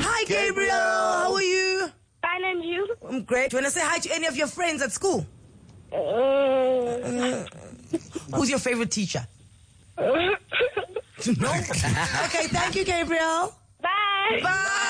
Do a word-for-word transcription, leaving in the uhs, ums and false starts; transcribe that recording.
Hi, Gabriel. Gabriel. How are you? Fine, and you? I'm great. Do you want to say hi to any of your friends at school? Uh, uh, who's your favorite teacher? No. Okay, thank you, Gabriel. Bye. Bye.